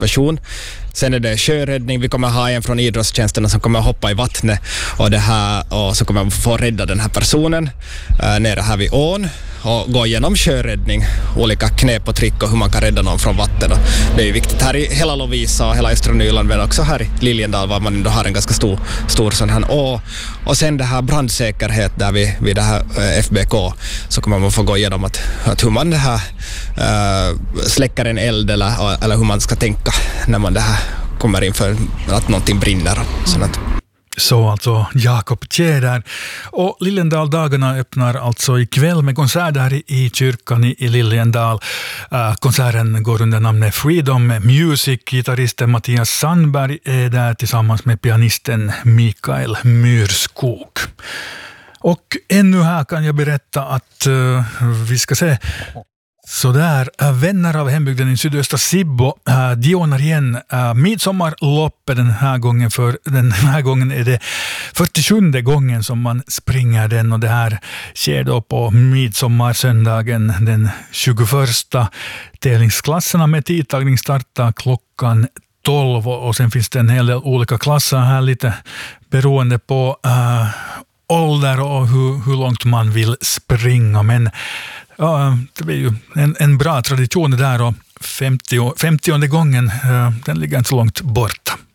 version. Sen är det sjöräddning. Vi kommer ha en från idrottstjänsterna som kommer hoppa i vattnet och så kommer vi få rädda den här personen nere här vid ån och gå igenom sjöräddning, olika knep och trick och hur man kan rädda någon från vatten. Och det är ju viktigt här i hela Lovisa och hela Östra Nyland, men också här i Liljendal var man ändå har en ganska stor sån här å. Och sen det här brandsäkerhet där vid det här FBK, så kommer man få gå igenom att hur man det här släcker en eld eller hur man ska tänka när man det här kommer in för att någonting brinner. Så alltså Jakob Tjäder. Och Liljendal-dagarna öppnar alltså ikväll med konserter i kyrkan i Liljendal. Konserten går under namnet Freedom Music. Gitarristen Mattias Sandberg är där tillsammans med pianisten Mikael Myrskog. Och ännu här kan jag berätta att vi ska se. Så där, vänner av hembygden i sydöstra Sibbo, de ordnar igen midsommarloppet den här gången, för den här gången är det 47:e gången som man springer den, och det här sker då på midsommarsöndagen den 21. Tävlingsklasserna med tidtagning startar klockan 12, och sen finns det en hel del olika klasser här, lite beroende på ålder och hur långt man vill springa, men ja, det blir ju en bra tradition där, och 50:e gången, den ligger inte så långt borta.